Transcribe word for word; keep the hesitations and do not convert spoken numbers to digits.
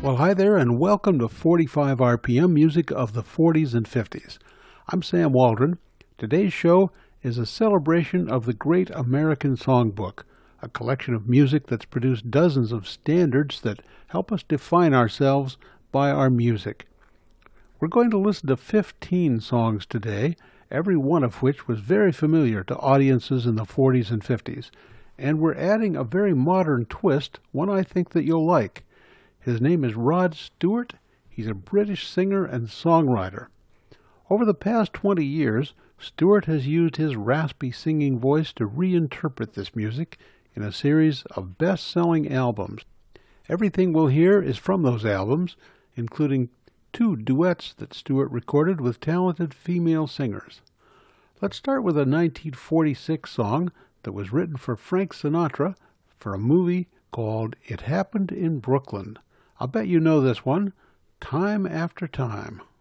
Well, hi there, and welcome to forty-five R P M Music of the forties and fifties. I'm Sam Waldron. Today's show is a celebration of the Great American Songbook, a collection of music that's produced dozens of standards that help us define ourselves by our music. We're going to listen to fifteen songs today, every one of which was very familiar to audiences in the forties and fifties. And we're adding a very modern twist, one I think that you'll like. His name is Rod Stewart. He's a British singer and songwriter. Over the past twenty years, Stewart has used his raspy singing voice to reinterpret this music in a series of best-selling albums. Everything we'll hear is from those albums, including two duets that Stewart recorded with talented female singers. Let's start with a nineteen forty-six song that was written for Frank Sinatra for a movie called It Happened in Brooklyn. I'll bet you know this one, Time After Time.